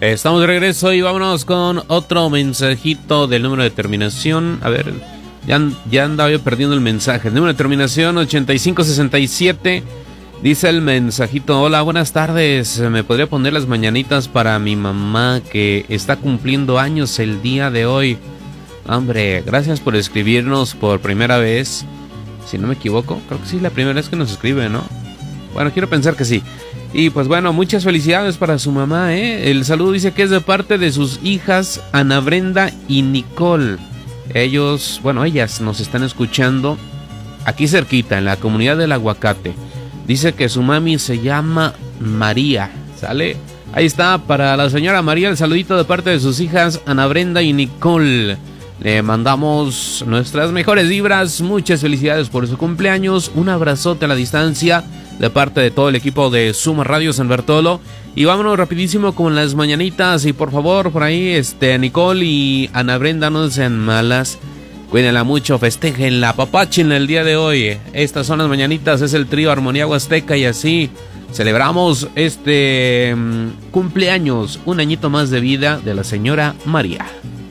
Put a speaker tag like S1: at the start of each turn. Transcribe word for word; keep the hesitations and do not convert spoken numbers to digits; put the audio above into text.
S1: Estamos de regreso y vámonos con otro mensajito del número de terminación. A ver, ya, ya andaba yo perdiendo el mensaje. El número de terminación ochenta y cinco sesenta y siete. Dice el mensajito: hola, buenas tardes. ¿Me podría poner las mañanitas para mi mamá que está cumpliendo años el día de hoy? Hombre, gracias por escribirnos por primera vez. Si no me equivoco, creo que sí es la primera vez que nos escribe, ¿no? Bueno, quiero pensar que sí. Y pues bueno, muchas felicidades para su mamá, ¿eh? El saludo dice que es de parte de sus hijas Ana Brenda y Nicole. Ellos, bueno, ellas nos están escuchando aquí cerquita, en la comunidad del Aguacate. Dice que su mami se llama María, ¿sale? Ahí está, para la señora María, el saludito de parte de sus hijas Ana Brenda y Nicole. Le mandamos nuestras mejores vibras, muchas felicidades por su cumpleaños, un abrazote a la distancia de parte de todo el equipo de Suma Radio San Bartolo. Y vámonos rapidísimo con las mañanitas. Y por favor, por ahí, este Nicole y Ana Brenda, no sean malas. Cuídenla mucho, festejenla, apapáchenla el día de hoy. Estas son las mañanitas, es el trío Armonía Huasteca y así celebramos este um, cumpleaños, un añito más de vida de la señora María.